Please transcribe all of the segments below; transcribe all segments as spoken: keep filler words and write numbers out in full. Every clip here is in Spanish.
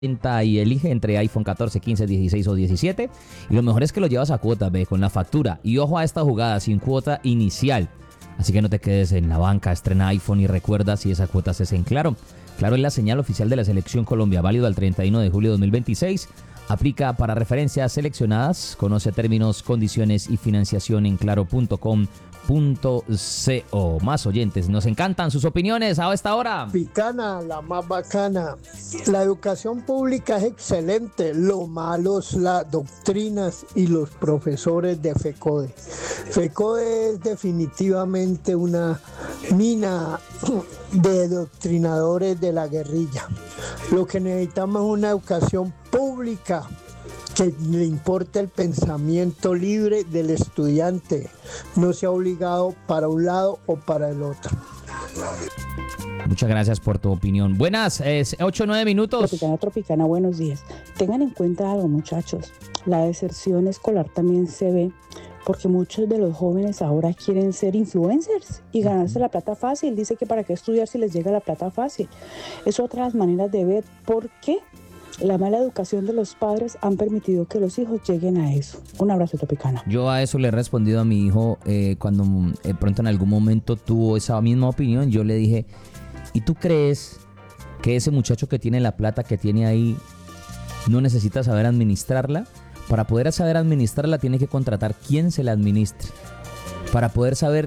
y elige entre iPhone catorce, quince, dieciséis o diecisiete. Y lo mejor es que lo llevas a cuota, ve, con la factura. Y ojo a esta jugada, sin cuota inicial. Así que no te quedes en la banca, estrena iPhone y recuerda si esa cuota se hace en Claro. Claro es la señal oficial de la Selección Colombia, válido al treinta y uno de julio de dos mil veintiséis. Aplica para referencias seleccionadas. Conoce términos, condiciones y financiación en claro punto com punto co. Más oyentes, nos encantan sus opiniones a esta hora. Picana, la más bacana. La educación pública es excelente, lo malo es las doctrinas y los profesores de FECODE. FECODE es definitivamente una mina de doctrinadores de la guerrilla. Lo que necesitamos es una educación pública que le importe el pensamiento libre del estudiante, no sea obligado para un lado o para el otro. Muchas gracias por tu opinión. Buenas, es ocho o nueve minutos. Tropicana, Tropicana, buenos días. Tengan en cuenta algo, muchachos. La deserción escolar también se ve porque muchos de los jóvenes ahora quieren ser influencers y ganarse la plata fácil. Dice que para qué estudiar si les llega la plata fácil. Es otras maneras de ver por qué la mala educación de los padres han permitido que los hijos lleguen a eso. Un abrazo, Tropicana. Yo a eso le he respondido a mi hijo eh, cuando de pronto en algún momento tuvo esa misma opinión. Yo le dije, ¿y tú crees que ese muchacho que tiene la plata que tiene ahí no necesita saber administrarla? Para poder saber administrarla tiene que contratar quien se la administre. Para poder saber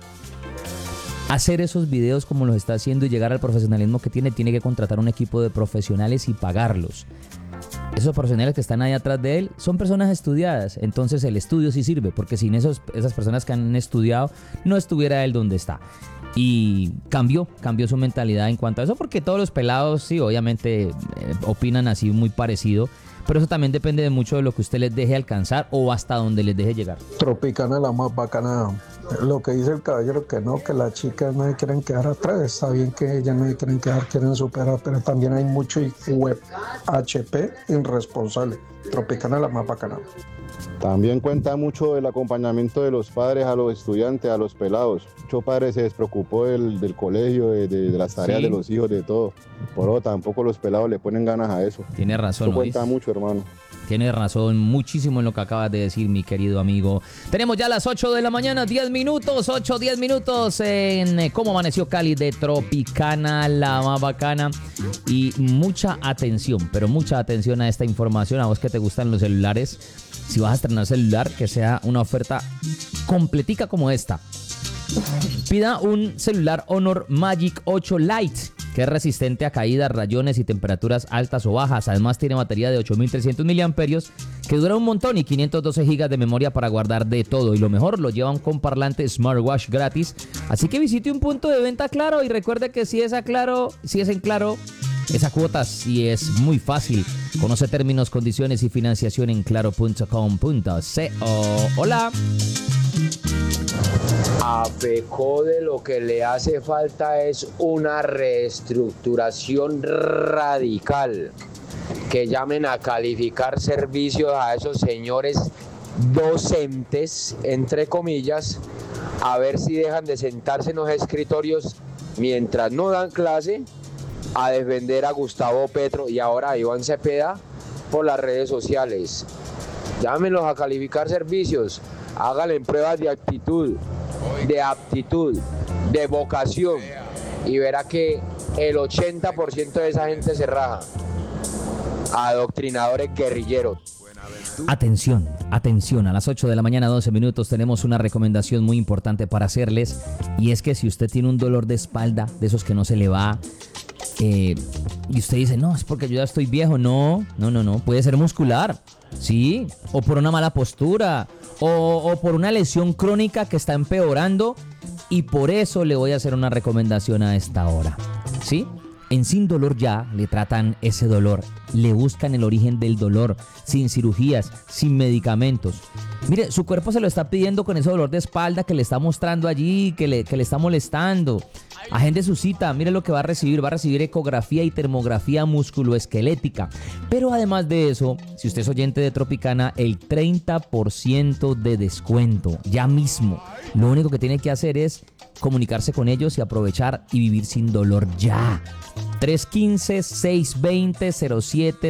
hacer esos videos como los está haciendo y llegar al profesionalismo que tiene, tiene que contratar un equipo de profesionales y pagarlos. Esos profesionales que están ahí atrás de él son personas estudiadas, entonces el estudio sí sirve, porque sin esos, esas personas que han estudiado no estuviera él donde está. Y cambió, cambió su mentalidad en cuanto a eso, porque todos los pelados sí, obviamente eh, opinan así muy parecido, pero eso también depende de mucho de lo que usted les deje alcanzar o hasta donde les deje llegar. Tropicana, la más bacana. Lo que dice el caballero, que no, que las chicas no se quieren quedar atrás. Está bien que ellas no se quieren quedar, quieren superar, pero también hay mucho web H P irresponsable. Tropicana, la más bacana. También cuenta mucho el acompañamiento de los padres a los estudiantes, a los pelados. Muchos padres se despreocupó del, del colegio, de, de, de las tareas sí. de los hijos, de todo. Por eso tampoco los pelados le ponen ganas a eso. Tiene razón. Eso cuenta mucho, hermano. Tienes razón, muchísimo en lo que acabas de decir, mi querido amigo. Tenemos ya las ocho de la mañana, diez minutos, ocho, diez minutos en Cómo Amaneció Cali de Tropicana, la más bacana. Y mucha atención, pero mucha atención a esta información. A vos que te gustan los celulares, si vas a estrenar celular, que sea una oferta completica como esta. Pida un celular Honor Magic ocho Lite, que es resistente a caídas, rayones y temperaturas altas o bajas. Además tiene batería de ocho mil trescientos miliamperios hora, que dura un montón, y quinientos doce gigas de memoria para guardar de todo. Y lo mejor, lo llevan con parlante smartwatch gratis. Así que visite un punto de venta Claro y recuerde que si es a Claro, si es en Claro, esa cuota sí es muy fácil. Conoce términos, condiciones y financiación en claro punto com punto co. Hola. A FECODE lo que le hace falta es una reestructuración radical. Que llamen a calificar servicios a esos señores docentes, entre comillas, a ver si dejan de sentarse en los escritorios mientras no dan clase a defender a Gustavo Petro y ahora a Iván Cepeda por las redes sociales. Llámenlos a calificar servicios, háganle pruebas de actitud, de aptitud, de vocación, y verá que el ochenta por ciento de esa gente se raja. Adoctrinadores guerrilleros. Atención, atención, a las ocho de la mañana, doce minutos, tenemos una recomendación muy importante para hacerles, y es que si usted tiene un dolor de espalda, de esos que no se le va, eh, y usted dice, no, es porque yo ya estoy viejo, no, no, no, no, puede ser muscular, sí, o por una mala postura, o, o por una lesión crónica que está empeorando, y por eso le voy a hacer una recomendación a esta hora, ¿sí? En Sin Dolor Ya le tratan ese dolor, le buscan el origen del dolor, sin cirugías, sin medicamentos. Mire, su cuerpo se lo está pidiendo con ese dolor de espalda que le está mostrando allí, que le, que le está molestando. Agende su cita, mire lo que va a recibir. Va a recibir ecografía y termografía musculoesquelética. Pero además de eso, si usted es oyente de Tropicana, el treinta por ciento de descuento ya mismo. Lo único que tiene que hacer es comunicarse con ellos y aprovechar y vivir sin dolor ya. tres uno cinco, seis dos cero, cero siete